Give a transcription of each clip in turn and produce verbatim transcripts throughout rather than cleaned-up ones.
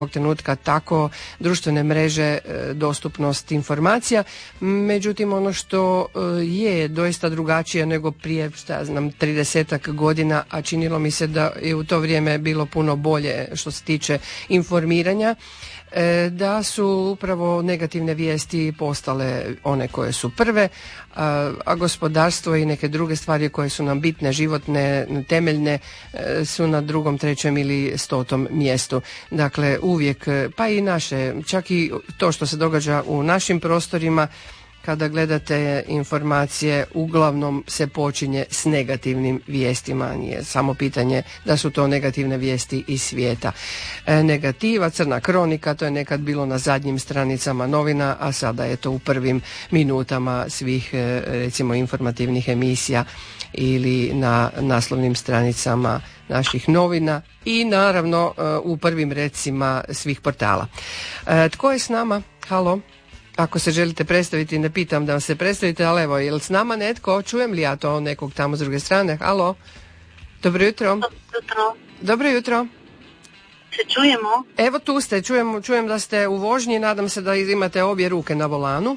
trenutka tako društvene mreže, dostupnost informacija. Međutim, ono što je doista drugačije nego prije, šta ja znam, tridesetak godina, a činilo mi se da je u to vrijeme bilo puno bolje što se tiče informiranja, da su upravo negativne vijesti postale one koje su prve, a, a gospodarstvo i neke druge stvari koje su nam bitne, životne, temeljne, su na drugom, trećem ili stotom mjestu. Dakle, uvijek, pa i naše, čak i to što se događa u našim prostorima, kada gledate informacije, uglavnom se počinje s negativnim vijestima. Nije samo pitanje da su to negativne vijesti iz svijeta. E, negativa, crna kronika, to je nekad bilo na zadnjim stranicama novina, a sada je to u prvim minutama svih, recimo, informativnih emisija ili na naslovnim stranicama naših novina i naravno u prvim recima svih portala. E, tko je s nama? Halo? Ako se želite predstaviti, ne pitam da vam se predstavite, ali evo, je li s nama netko? Čujem li ja to nekog tamo s druge strane? Halo? Dobro jutro. Dobro jutro. Dobro jutro. Se čujemo? Evo tu ste, čujem, čujem da ste u vožnji, nadam se da imate obje ruke na volanu.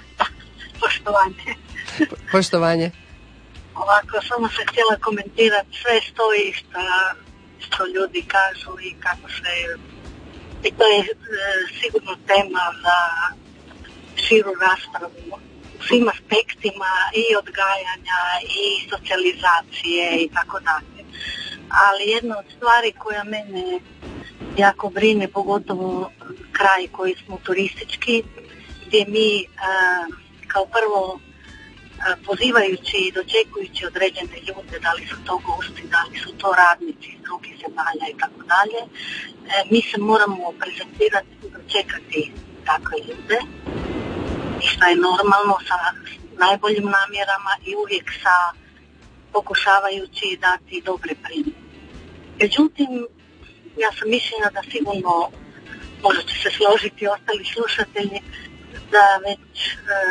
Poštovanje. Poštovanje. Ovako, samo se htjela komentirati, sve stoji što, što ljudi kažu i kako se... I to je e, sigurno tema za širu raspravu u svim aspektima i odgajanja i socijalizacije i tako dalje. Ali jedna od stvari koja mene jako brine, pogotovo kraj koji smo turistički, gdje mi e, kao prvo e, pozivajući i dočekujući određene ljude, da li su to gosti, da li su to radnici iz drugih zemalja i tako dalje, e, mi se moramo prezentirati i dočekati takve ljude, i što je normalno, sa najboljim namjerama i uvijek sa pokušavajući dati dobre primjere. Međutim, ja sam mišljena da sigurno, možda će se složiti ostali slušatelji, da već e,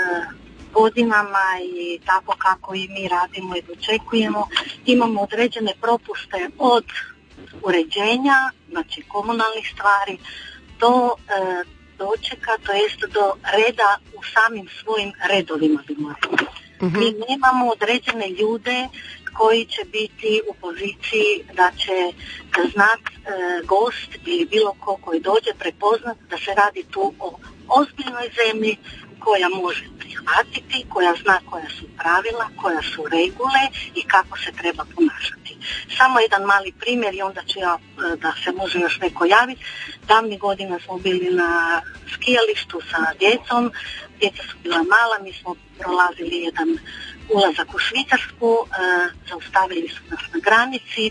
godinama i tako kako i mi radimo i dočekujemo, imamo određene propuste od uređenja, znači komunalnih stvari, do e, dočeka, to jest do reda u samim svojim redovima, bi morali. Mm-hmm. Mi nemamo određene ljude koji će biti u poziciji da će znat e, gost ili bilo ko koji dođe prepoznat da se radi tu o ozbiljnoj zemlji koja može prihvatiti, koja zna koja su pravila, koja su regule i kako se treba ponašati. Samo jedan mali primjer i onda ću ja, da se može još neko javiti. Davnih godina smo bili na skijalištu sa djecom, djeca su bila mala, mi smo prolazili jedan ulazak u Švicarsku, e, zaustavili su nas na granici,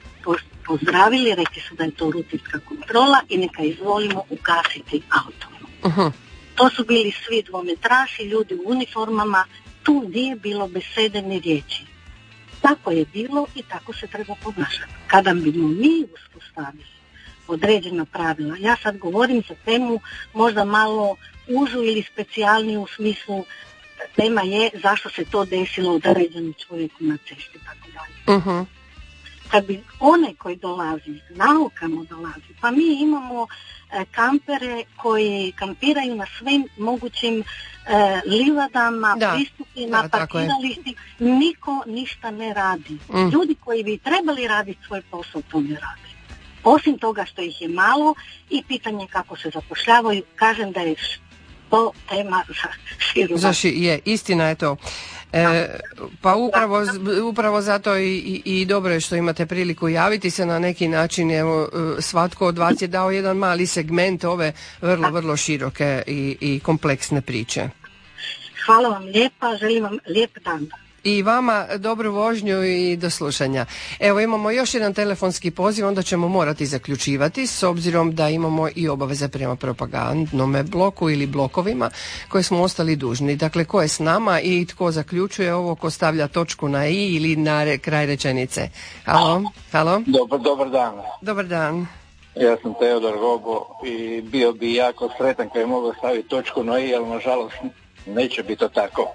pozdravili, rekli su da je to rutinska kontrola i neka izvolimo ugasiti auto. Uh-huh. To su bili svi dvometraši, ljudi u uniformama, tu nije bilo besede ni riječi. Tako je bilo i tako se treba ponašati. Kada bismo mi uspostavili određena pravila, ja sad govorim za temu možda malo užu ili specijalniju u smislu, tema je zašto se to desilo određenom čovjeku na cesti, tako dalje. Uh-huh. Kad bi onaj koji dolazi, naukamo dolazi, pa mi imamo e, kampere koji kampiraju na svim mogućim e, livadama, da, pristupima, parkiralištima, niko ništa ne radi. Mm. Ljudi koji bi trebali raditi svoj posao, to ne radi. Osim toga što ih je malo i pitanje kako se zapošljavaju, kažem da je to tema za širu. Zaši, je, istina je to. E, pa upravo, upravo zato i, i, i dobro je što imate priliku javiti se na neki način. Evo, svatko od vas je dao jedan mali segment ove vrlo, vrlo široke i, i kompleksne priče. Hvala vam lijepa, želim vam lijep dan. I vama dobru vožnju i do slušanja. Evo, imamo još jedan telefonski poziv, onda ćemo morati zaključivati s obzirom da imamo i obaveze prema propagandnome bloku ili blokovima koje smo ostali dužni. Dakle, ko je s nama i tko zaključuje ovo, ko stavlja točku na i ili na re, kraj rečenice. Halo? Halo? Dobar, dobar dan. Dobar dan. Ja sam Teodor Gogo i bio bi jako sretan kad je mogao staviti točku na i, ali nažalost neće biti to tako.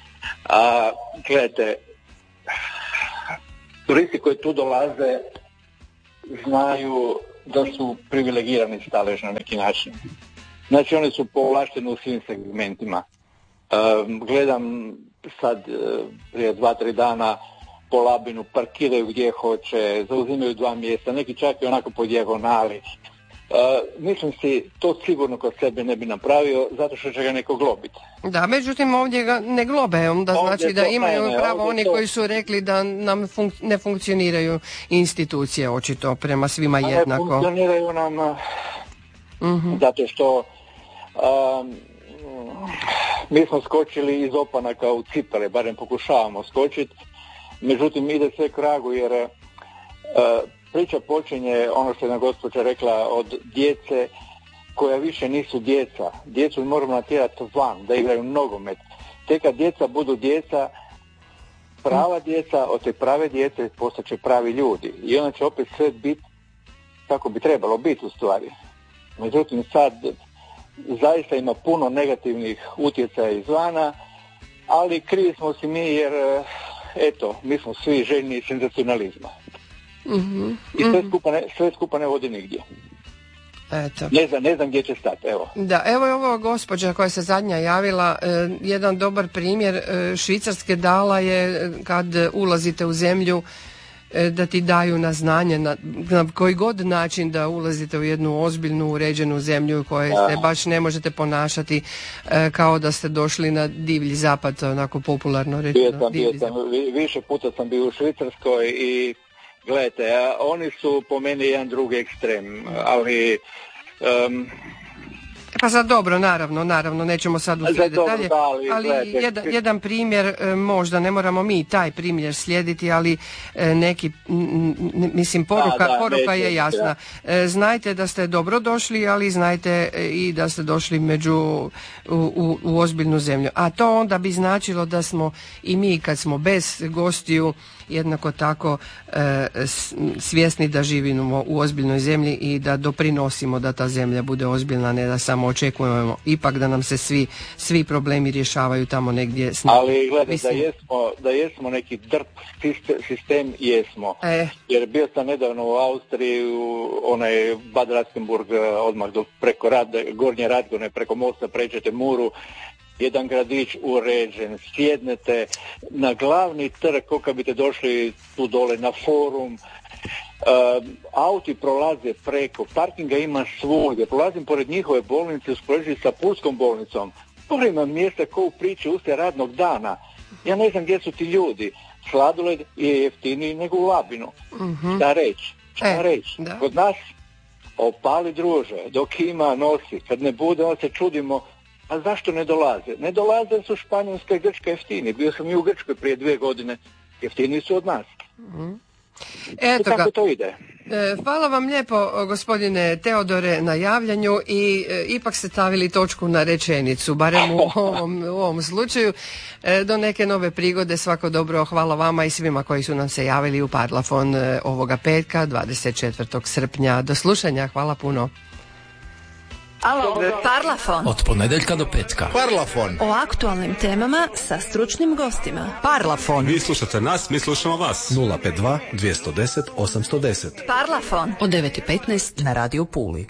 A gledajte, turisti koji tu dolaze znaju da su privilegirani stalež na neki način. Znači oni su povlašteni u svim segmentima. E, gledam sad e, prije dva, tri dana po Labinu, parkiraju gdje hoće, zauzimaju dva mjesta, neki čak i onako po dijagonali. Uh, mislim si, to sigurno kod sebe ne bi napravio, zato što će ga neko globiti. Da, međutim ovdje ga ne globe, onda ovdje znači da imaju ne, ne, pravo oni to... koji su rekli da nam funk- ne funkcioniraju institucije, očito, prema svima jednako. Ne funkcioniraju nam uh-huh. zato što um, mi smo skočili iz opanaka u cipele, barem pokušavamo skočiti, međutim ide sve k vragu jer uh, priča počinje, ono što je na gospođa rekla, od djece koja više nisu djeca. Djecu moramo natjerati van, da igraju nogomet. Tek kad djeca budu djeca, prava djeca, od te prave djece postaće pravi ljudi. I onda će opet sve biti kako bi trebalo biti u stvari. Međutim, sad zaista ima puno negativnih utjecaja izvana, ali krivi smo si mi jer, eto, mi smo svi željni senzacionalizma. Mm-hmm. I sve skupa, ne, sve skupa ne vodi nigdje. Eto. Ne znam, ne znam gdje će stati, evo. Da, evo je ovo gospođa koja se zadnja javila, eh, jedan dobar primjer eh, Švicarske dala je kad ulazite u zemlju eh, da ti daju na znanje na, na koji god način da ulazite u jednu ozbiljnu uređenu zemlju u kojoj se baš ne možete ponašati eh, kao da ste došli na divlji zapad, onako popularno rečeno. Bio sam, bio sam, više puta sam bio u Švicarskoj i gledajte, a oni su po meni jedan drugi ekstrem, ali... Um, pa sad dobro, naravno, naravno, nećemo sad u sve detalje, da, ali, ali gledajte, jedan, jedan primjer, možda ne moramo mi taj primjer slijediti, ali neki, mislim, poruka, da, da, poruka neće, je jasna. Da. Znajte da ste dobro došli, ali znajte i da ste došli među, u, u, u ozbiljnu zemlju. A to onda bi značilo da smo i mi kad smo bez gostiju jednako tako e, svjesni da živimo u ozbiljnoj zemlji i da doprinosimo da ta zemlja bude ozbiljna, ne da samo očekujemo ipak da nam se svi, svi problemi rješavaju tamo negdje. S ali gledaj, da jesmo, da jesmo neki drp sistem, jesmo. E. Jer bio sam nedavno u Austriji, u onaj Bad Ratzenburg, odmah do preko Rad, Gornje Radgone, preko mosta pređete Muru, jedan gradić uređen, sjednete na glavni trg, kao kad biste došli tu dole na forum, uh, auti prolaze preko, parkinga ima svugdje, prolazim pored njihove bolnice, uspoređujem sa Pulskom bolnicom, to ima mjesta ko u priči usred radnog dana, ja ne znam gdje su ti ljudi, sladoled je jeftiniji nego u Labinu, mm-hmm. šta reći, šta e, reći, da. Kod nas opali druže, dok ima nosi, kad ne bude onda se čudimo. A zašto ne dolaze? Ne dolaze su Španjolska i Grčka jeftini. Bio sam i u Grčkoj prije dvije godine. Jeftini su od nas. Mm-hmm. Eto kako ga. To ide. E, hvala vam lijepo, gospodine Teodore, na javljanju i e, ipak ste stavili točku na rečenicu, barem u ovom, u ovom slučaju. E, do neke nove prigode, svako dobro, hvala vama i svima koji su nam se javili u Parlafon e, ovoga petka, dvadeset četvrtog srpnja. Do slušanja, hvala puno. Alo, Parlafon. Od ponedjeljka do petka. Parlafon. O aktualnim temama sa stručnim gostima. Parlafon. Vi slušate nas, mi slušamo vas. nula pet dva dvjesto deset osamsto deset. Parlafon. Od devet i petnaest na Radio Puli.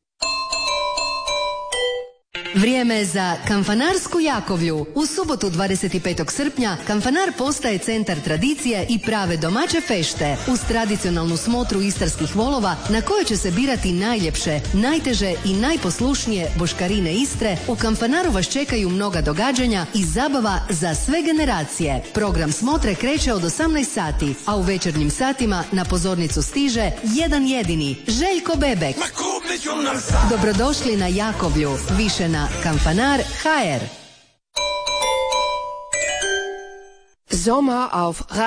Vrijeme za Kanfanarsku Jakovlju. U subotu dvadeset petog srpnja Kanfanar postaje centar tradicije i prave domaće fešte uz tradicionalnu smotru istarskih volova na kojoj će se birati najljepše, najteže i najposlušnije boškarine Istre. U Kanfanaru vas čekaju mnoga događanja i zabava za sve generacije. Program smotre kreće od osamnaest sati, a u večernjim satima na pozornicu stiže jedan jedini Željko Bebek. Dobrodošli na Jakovlju, više na Kanfanar punkt h r. Sommer auf